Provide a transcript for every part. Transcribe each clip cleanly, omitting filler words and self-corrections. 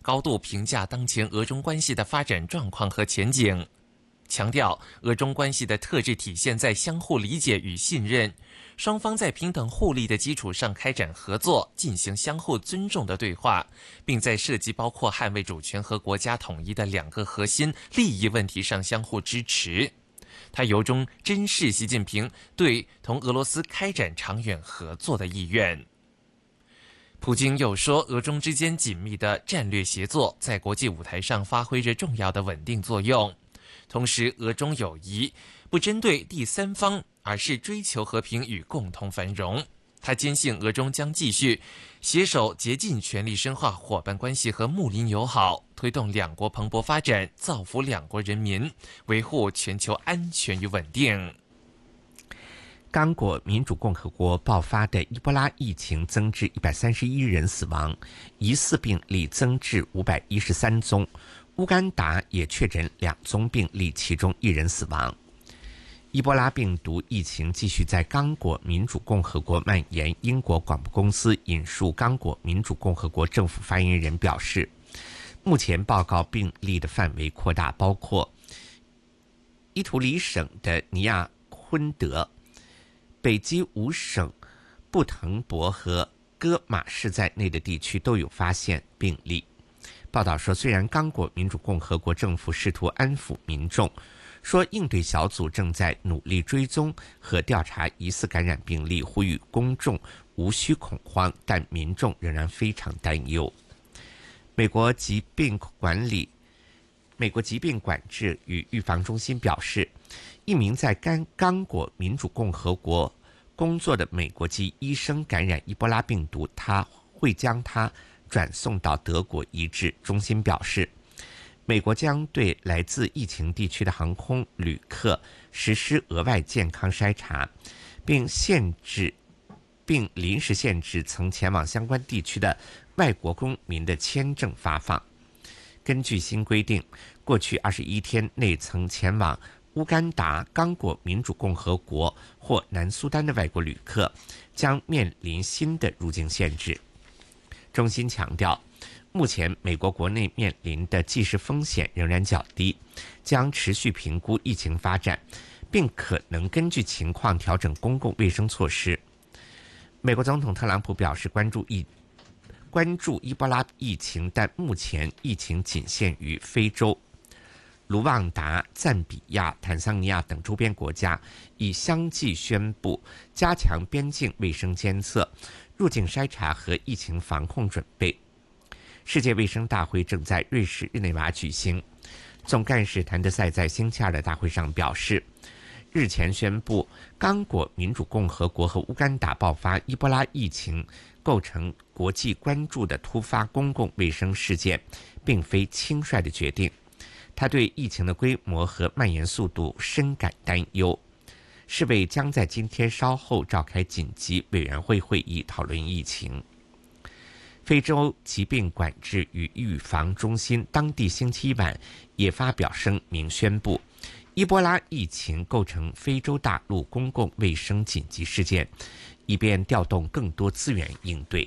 高度评价当前俄中关系的发展状况和前景，强调俄中关系的特质体现在相互理解与信任，双方在平等互利的基础上开展合作，进行相互尊重的对话，并在涉及包括捍卫主权和国家统一的2个核心利益问题上相互支持。他由衷珍视习近平对同俄罗斯开展长远合作的意愿。普京又说，俄中之间紧密的战略协作在国际舞台上发挥着重要的稳定作用。同时，俄中友谊不针对第三方，而是追求和平与共同繁荣。他坚信俄中将继续携手竭尽全力深化伙伴关系和睦邻友好，推动2国蓬勃发展，造福2国人民，维护全球安全与稳定。 刚果民主共和国爆发的伊波拉疫情增至131人死亡，疑似病例增至513宗。乌干达也确诊2宗病例，其中1人死亡。伊波拉病毒疫情继续在刚果民主共和国蔓延。英国广播公司引述刚果民主共和国政府发言人表示，目前报告病例的范围扩大，包括伊图里省的尼亚昆德、北基5省布腾博和戈马市在内的地区都有发现病例。报道说，虽然刚果民主共和国政府试图安抚民众，说应对小组正在努力追踪和调查疑似感染病例，呼吁公众无需恐慌，但民众仍然非常担忧。美国疾病管制与预防中心表示，一名在刚果民主共和国工作的美国籍医生感染伊波拉病毒，他会将他转送到德国医治。中心表示，美国将对来自疫情地区的航空旅客实施额外健康筛查，并临时限制曾前往相关地区的外国公民的签证发放。根据新规定，过去21天内曾前往乌干达、刚果民主共和国或南苏丹的外国旅客将面临新的入境限制。中心强调，目前美国国内面临的即时风险仍然较低，将持续评估疫情发展，并可能根据情况调整公共卫生措施。美国总统特朗普表示关注伊波拉疫情，但目前疫情仅限于非洲。卢旺达、赞比亚、坦桑尼亚等周边国家已相继宣布加强边境卫生监测、入境筛查和疫情防控准备。世界卫生大会正在瑞士日内瓦举行。总干事谭德赛在星期2的大会上表示，日前宣布刚果民主共和国和乌干达爆发伊波拉疫情，构成国际关注的突发公共卫生事件，并非轻率的决定。他对疫情的规模和蔓延速度深感担忧。世卫将在今天稍后召开紧急委员会会议讨论疫情。非洲疾病管制与预防中心当地星期一晚也发表声明宣布，伊波拉疫情构成非洲大陆公共卫生紧急事件，以便调动更多资源应对。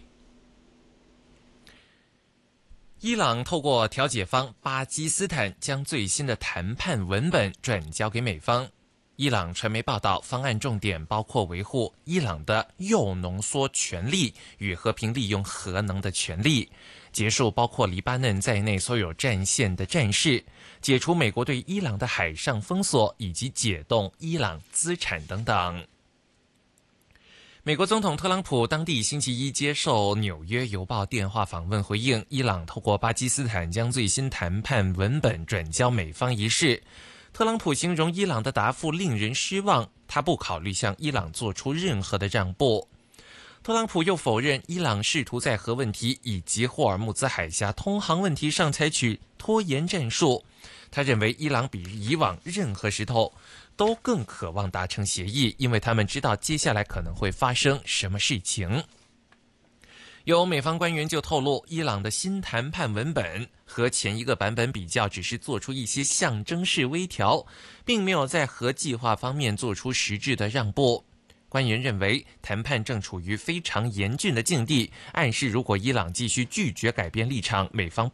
伊朗透过调解方巴基斯坦将最新的谈判文本转交给美方。伊朗传媒报道，方案重点包括维护伊朗的铀浓缩权利与和平利用核能的权利，结束包括黎巴嫩在内所有战线的战事，解除美国对伊朗的海上封锁，以及解冻伊朗资产等等。美国总统特朗普当地星期一接受《纽约邮报》电话访问，回应伊朗透过巴基斯坦将最新谈判文本转交美方一事。特朗普形容伊朗的答复令人失望，他不考虑向伊朗做出任何的让步。特朗普又否认伊朗试图在核问题以及霍尔木兹海峡通航问题上采取拖延战术。他认为伊朗比以往任何时候都更渴望达成协议，因为他们知道接下来可能会发生什么事情。有美方官员就透露，伊朗的新谈判文本和前一个版本比较，只是做出一些象征式微调，并没有在核计划方面做出实质的让步。官员认为，谈判正处于非常严峻的境地，暗示如果伊朗继续拒绝改变立场，美方